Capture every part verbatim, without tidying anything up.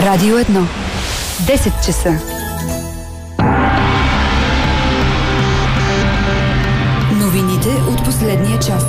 Радио едно. десет часа. Новините от последния час.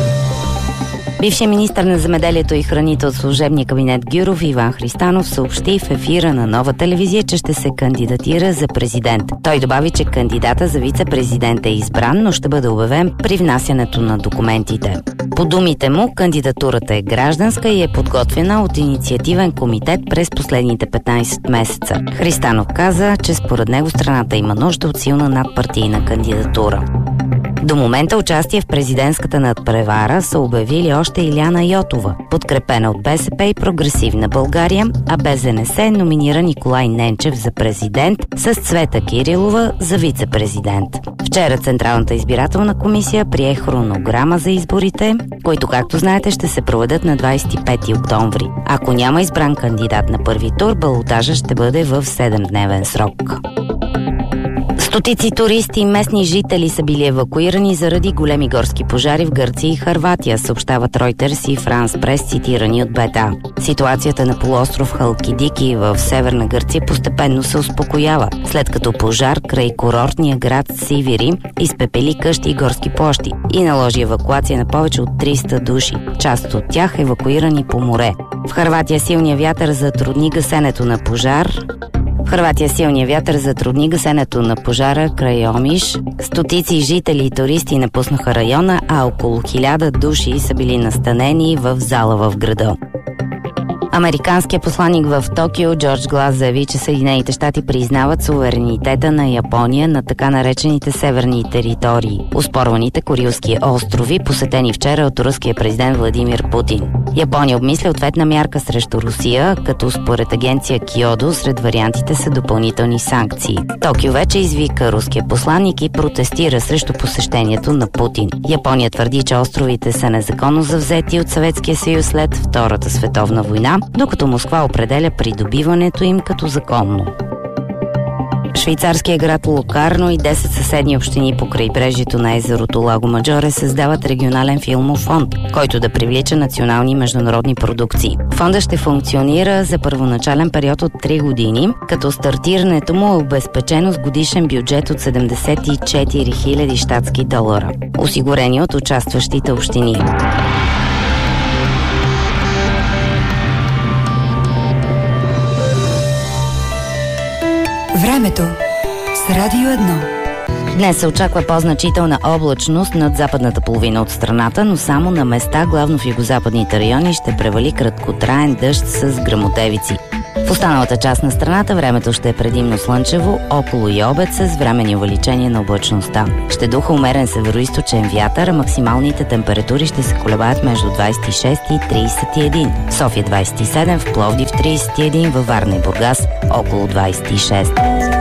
Бившият министър на земеделието и храните от служебния кабинет Гюров Иван Христанов съобщи в ефира на Нова телевизия, че ще се кандидатира за президент. Той добави, че кандидата за вице-президент е избран, но ще бъде обявен при внасянето на документите. По думите му, кандидатурата е гражданска и е подготвена от инициативен комитет през последните петнайсет месеца. Христанов каза, че според него страната има нужда от силна надпартийна кандидатура. До момента участие в президентската надпревара са обявили още Илияна Йотова, подкрепена от БСП и Прогресивна България, а БЗНС номинира Николай Ненчев за президент с Цвета Кирилова за вице-президент. Вчера Централната избирателна комисия прие хронограма за изборите, които, както знаете, ще се проведат на двайсет и пети октомври. Ако няма избран кандидат на първи тур, балотажът ще бъде в седемдневен срок. Стотици туристи и местни жители са били евакуирани заради големи горски пожари в Гърция и Хърватия, съобщават Reuters и France Press, цитирани от БТА. Ситуацията на полуостров Халкидики в северна Гърция постепенно се успокоява, след като пожар край курортния град Сивири изпепели къщи и горски площи и наложи евакуация на повече от триста души, част от тях евакуирани по море. В Хърватия силният вятър затрудни гасенето на пожар В Хърватия силният вятър затрудни гасенето на пожара край Омиш. Стотици жители и туристи напуснаха района, а около хиляда души са били настанени в зала в града. Американският посланик в Токио Джордж Глас заяви, че Съединените щати признават суверенитета на Япония на така наречените северни територии, оспорваните Курилски острови, посетени вчера от руския президент Владимир Путин. Япония обмисля ответна мярка срещу Русия, като според агенция Киодо сред вариантите са допълнителни санкции. Токио вече извика руския посланик и протестира срещу посещението на Путин. Япония твърди, че островите са незаконно завзети от Съветския съюз след Втората световна война, докато Москва определя придобиването им като законно. Швейцарския град Локарно и десет съседни общини по крайбрежието на езерото Лаго Маджоре създават регионален филмов фонд, който да привлича национални и международни продукции. Фондът ще функционира за първоначален период от три години, като стартирането му е обезпечено с годишен бюджет от седемдесет и четири хиляди щатски долара, осигурени от участващите общини. Времето с Радио едно. Днес се очаква по-значителна облачност над западната половина от страната, но само на места, главно в югозападните райони, ще превали краткотраен дъжд с гръмотевици. В останалата част на страната времето ще е предимно слънчево, около и обед с временни увеличения на облачността. Ще духа умерен североизточен вятър, а максималните температури ще се колебаят между двайсет и шест и трийсет и един. В София двайсет и седем, в Пловдив трийсет и един, във Варна и Бургас около двайсет и шест.